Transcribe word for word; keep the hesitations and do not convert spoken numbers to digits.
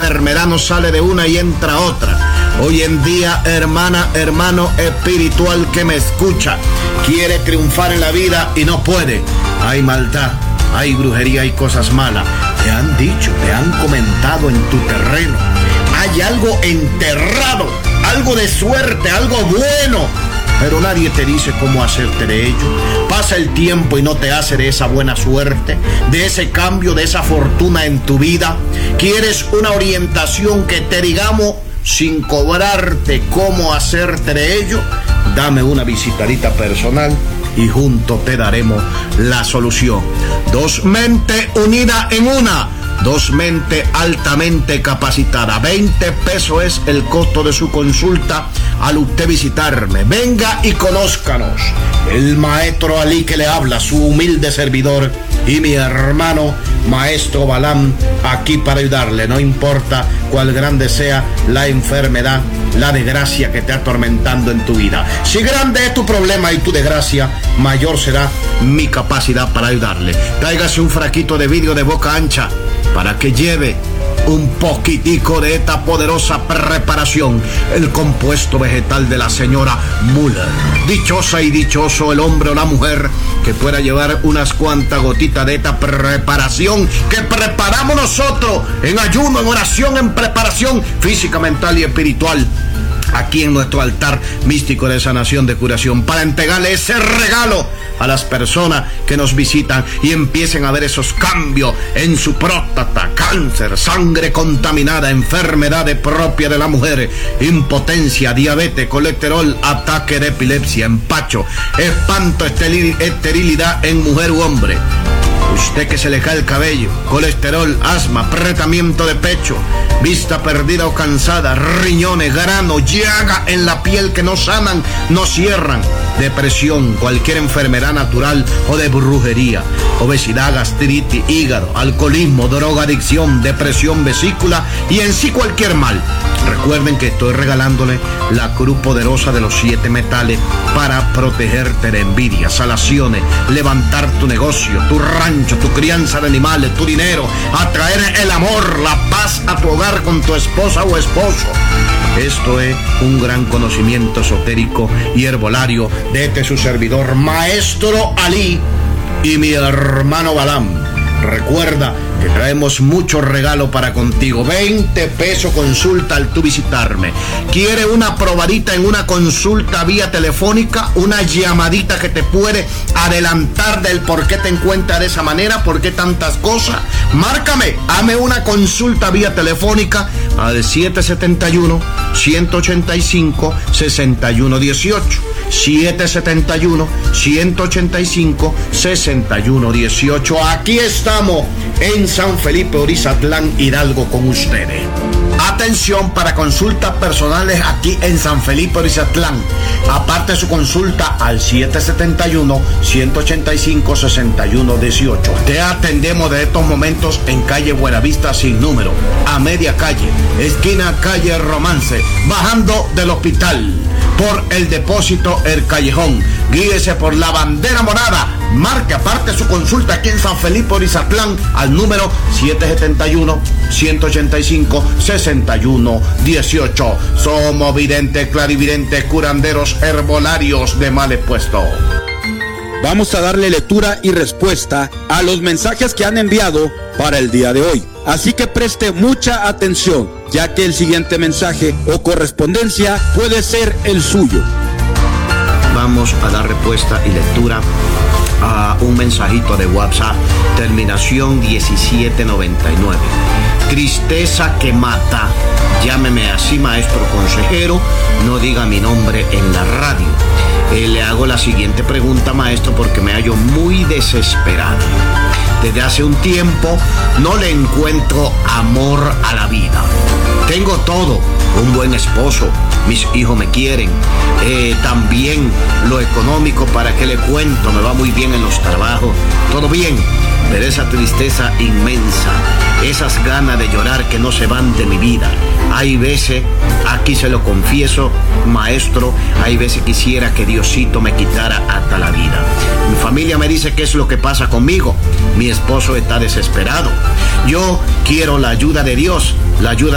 enfermedad no sale de una y entra otra. Hoy en día, hermana, hermano espiritual que me escucha, quiere triunfar en la vida y no puede. Hay maldad, hay brujería, hay cosas malas. Te han dicho, te han comentado en tu terreno. Hay algo enterrado, algo de suerte, algo bueno, pero nadie te dice cómo hacerte de ello. Pasa el tiempo y no te hace de esa buena suerte, de ese cambio, de esa fortuna en tu vida. ¿Quieres una orientación que te digamos sin cobrarte cómo hacerte de ello? Dame una visitadita personal y juntos te daremos la solución. Dos mentes unidas en una. Dos mentes altamente capacitadas. veinte pesos es el costo de su consulta al usted visitarme. Venga y conózcanos. El maestro Ali que le habla, su humilde servidor, y mi hermano maestro Balam, aquí para ayudarle. No importa cuál grande sea la enfermedad, la desgracia que te atormentando en tu vida. Si grande es tu problema y tu desgracia, mayor será mi capacidad para ayudarle. Tráigase un fraquito de vidrio de boca ancha para que lleve un poquitico de esta poderosa preparación, el compuesto vegetal de la señora Müller. Dichosa y dichoso el hombre o la mujer que pueda llevar unas cuantas gotitas de esta preparación que preparamos nosotros en ayuno, en oración, en preparación física, mental y espiritual, aquí en nuestro altar místico de sanación, de curación, para entregarle ese regalo a las personas que nos visitan y empiecen a ver esos cambios en su próstata, cáncer, sangre contaminada, enfermedades propias de la mujer, impotencia, diabetes, colesterol, ataque de epilepsia, empacho, espanto, esterilidad en mujer u hombre. Usted que se le cae el cabello, colesterol, asma, apretamiento de pecho, vista perdida o cansada, riñones, grano, llaga en la piel que no sanan, no cierran, depresión, cualquier enfermedad natural o de brujería, obesidad, gastritis, hígado, alcoholismo, drogadicción, depresión, vesícula y en sí cualquier mal. Recuerden que estoy regalándole la cruz poderosa de los siete metales para protegerte de envidia, salaciones, levantar tu negocio, tu rancho, tu crianza de animales, tu dinero, atraer el amor, la paz a tu hogar con tu esposa o esposo. Esto es un gran conocimiento esotérico y herbolario de este su servidor, Maestro Ali, y mi hermano Balam. Recuerda que traemos mucho regalo para contigo. veinte pesos consulta al tú visitarme. ¿Quiere una probadita en una consulta vía telefónica? Una llamadita que te puede adelantar del por qué te encuentras de esa manera, por qué tantas cosas. Márcame, hazme una consulta vía telefónica al siete siete uno, uno ocho cinco, seis uno uno ocho. siete siete uno, uno ocho cinco, seis uno uno ocho. Aquí estamos en San Felipe, Orizatlán, Hidalgo, con ustedes. Atención para consultas personales aquí en San Felipe, Orizatlán. Aparte de su consulta al siete siete uno, uno ocho cinco, seis uno uno ocho. Te atendemos de estos momentos en calle Buenavista sin número, a media calle, esquina calle Romance, bajando del hospital. Por el depósito El Callejón. Guíese por la bandera morada. Marque aparte su consulta aquí en San Felipe, Orizatlán, al número siete siete uno, uno ocho cinco, seis uno uno ocho. Somos videntes, clarividentes, curanderos, herbolarios de males puestos. Vamos a darle lectura y respuesta a los mensajes que han enviado para el día de hoy. Así que preste mucha atención, ya que el siguiente mensaje o correspondencia puede ser el suyo. Vamos a dar respuesta y lectura a un mensajito de WhatsApp, terminación diecisiete noventa y nueve. Tristeza que mata. Llámeme así, maestro consejero, no diga mi nombre en la radio. Eh, le hago la siguiente pregunta, maestro, porque me hallo muy desesperada. Desde hace un tiempo no le encuentro amor a la vida. Tengo todo, un buen esposo, mis hijos me quieren, eh, también lo económico, para qué le cuento, me va muy bien en los trabajos, todo bien, pero esa tristeza inmensa, esas ganas de llorar que no se van de mi vida. Hay veces, aquí se lo confieso, maestro, hay veces quisiera que Diosito me quitara hasta la vida. Mi familia me dice qué es lo que pasa conmigo. Mi esposo está desesperado. Yo quiero la ayuda de Dios, la ayuda